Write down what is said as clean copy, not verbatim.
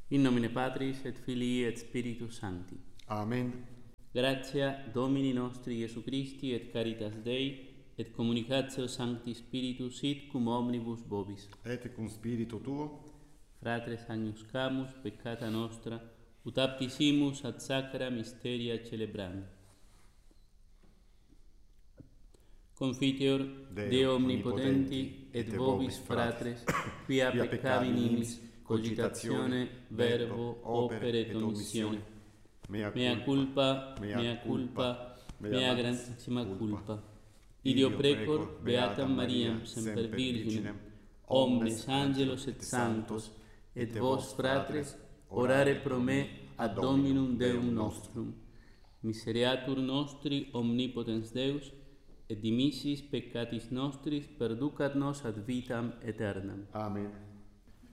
In nomine Patris et Filii et Spiritus Sancti. Amen. Gratia Domini nostri Iesu Christi et caritas Dei et communicatio Sancti Spiritus sit cum omnibus vobis. Et cum spiritu tuo, Fratres agnus camus peccata nostra, ut aptisimus ad sacra mysteria celebrandi. Confiteor Deo omnipotenti et vobis fratres, quia peccavi nimis, cogitatione, verbo, opere et omissione. Mea culpa, mea grandissima culpa. Ideo precor beatam Mariam semper Virginem, omnes angelos et sanctos, et vos fratres, orare pro me ad Dominum Deum nostrum. Misereatur nostri omnipotens Deus, et dimissis peccatis nostris perducat nos ad vitam aeternam. Amen.